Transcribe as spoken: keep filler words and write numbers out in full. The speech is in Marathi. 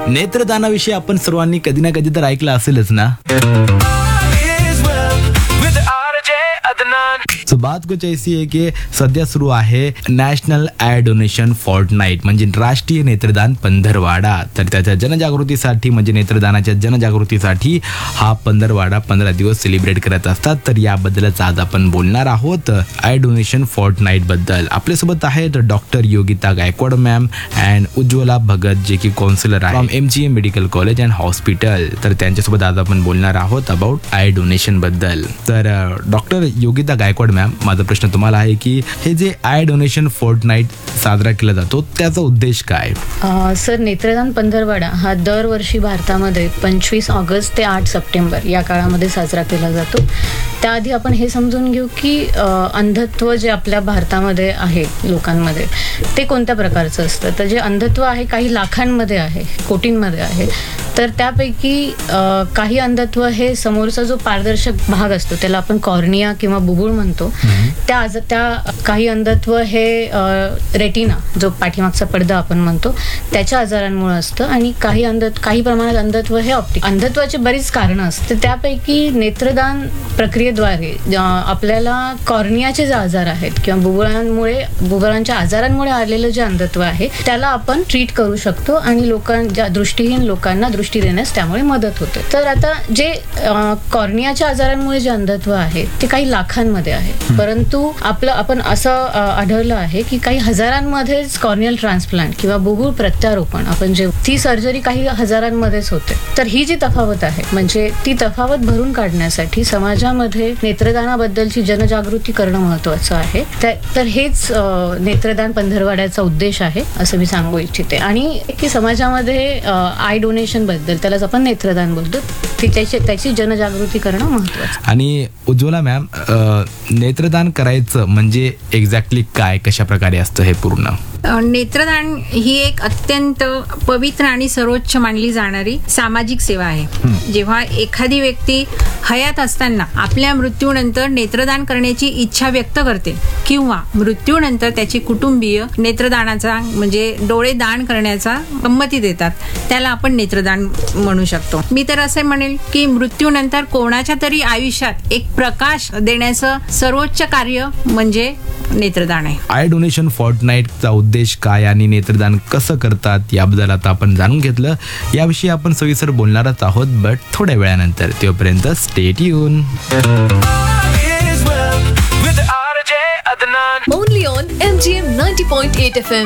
नेत्रदानाविषयी आपण सर्वांनी कधी ना कधी तर ऐकलं असेलच ना. सो बात कुछ ऐसी है की सध्या सुरू आहे नॅशनल आय डोनेशन फोर्टनाईट म्हणजे राष्ट्रीय नेत्रदान पंधरवाडा. तर त्याच्या जनजागृतीसाठी म्हणजे नेत्रदानाच्या जनजागृतीसाठी हा पंधरवाडा पंधरा दिवस सेलिब्रेट करत असतात. तर याबद्दलच आज आपण बोलणार आहोत आय डोनेशन फोर्टनाईट बद्दल. आपल्यासोबत आहेत doctor Yogita Gaikwad ma'am and Ujjwala Bhagat जे की काउन्सिलर आहे from M G M medical college and hospital. तर त्यांच्यासोबत आज आपण बोलणार आहोत अबाउट आय डोनेशन बद्दल. तर डॉक्टर योगिता गायकवाड मॅम, माझा प्रश्न तुम्हाला आहे की हे जे आय डोनेशन फोर्टनाईट साजरा केला जातो त्याचा उद्देश काय? सर, नेत्रदान पंधरवाडा हा दरवर्षी भारतामध्ये पंचवीस ऑगस्ट ते आठ सप्टेंबर या काळामध्ये साजरा केला जातो. त्याआधी आपण हे समजून घेऊ की अंधत्व जे आपल्या भारतामध्ये आहे लोकांमध्ये ते कोणत्या प्रकारचं असतं. तर जे अंधत्व आहे काही लाखांमध्ये आहे, कोटींमध्ये आहे. तर त्यापैकी काही अंधत्व हे समोरचा जो पारदर्शक भाग असतो त्याला आपण कॉर्निया किंवा बुबुळ म्हणतो. त्या त्या काही अंधत्व हे रेटिना जो पाठीमागचा पडदा आपण म्हणतो त्याच्या आजारांमुळे असतं. आणि काही अंधत्व काही प्रमाणात अंधत्व हे ऑप्टिक. अंधत्वाची बरीच कारणं असतात. त्यापैकी नेत्रदान प्रक्रियेद्वारे आपल्याला कॉर्नियाचे जे आजार आहेत किंवा बुबुळांमुळे बुबुळांच्या आजारांमुळे आलेलं जे अंधत्व आहे त्याला आपण ट्रीट करू शकतो आणि लोकांच्या दृष्टीहीन लोकांना दृष्टी देण्यास त्यामुळे मदत होते. तर आता जे कॉर्नियाच्या आजारांमुळे जे अंधत्व आहे ते काही लाखांमध्ये आहे, परंतु आपलं आपण असं आढळलं आहे की काही हजारांमध्येच कॉर्नियल ट्रान्सप्लांट किंवा बुबुळ प्रत्यारोपण आपण जे ती सर्जरी काही हजारांमध्येच होते. तर ही जी तफावत आहे म्हणजे ती तफावत भरून काढण्यासाठी समाजामध्ये नेत्रदानाबद्दलची जनजागृती करणं महत्वाचं आहे. तर हेच नेत्रदान पंधरवाड्याचा उद्देश आहे असं मी सांगू इच्छिते. आणि की समाजामध्ये आय डोनेशन बद्दल त्यालाच आपण नेत्रदान बोलतो ती त्याची त्याची जनजागृती करणं महत्वाचं. आणि उज्ज्वला मॅम, नेत्रदान करायचं म्हणजे एक्झॅक्टली काय, कशा प्रकारे असतं हे पूर्ण? नेत्रदान ही एक अत्यंत पवित्र आणि सर्वोच्च मानली जाणारी सामाजिक सेवा आहे. जेव्हा एखादी व्यक्ती हयात असताना आपल्या मृत्यूनंतर नेत्रदान करण्याची इच्छा व्यक्त करते किंवा मृत्यूनंतर त्याचे कुटुंबीय नेत्रदानाचा म्हणजे डोळे दान करण्याचा संमती देतात, त्याला आपण नेत्रदान म्हणू शकतो. मी तर असे म्हणेल की मृत्यूनंतर कोणाच्या तरी आयुष्यात एक प्रकाश देण्याचं सर्वोच्च कार्य म्हणजे नेत्रदान आहे. आय डोनेशन फोर्टनाईटचा उद्देश काय आणि नेत्रदान कसं करतात याबद्दल आता आपण जाणून घेतलं. याविषयी आपण सविस्तर बोलणारच आहोत, बट थोड्या वेळानंतर. तोपर्यंत stay tune. Only on M G M ninety point eight F M.